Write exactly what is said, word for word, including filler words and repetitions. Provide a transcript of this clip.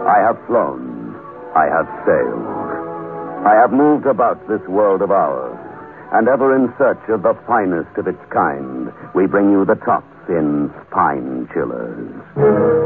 I have flown. I have sailed. I have moved about this world of ours, and ever in search of the finest of its kind, we bring you the tops in Spine Chillers.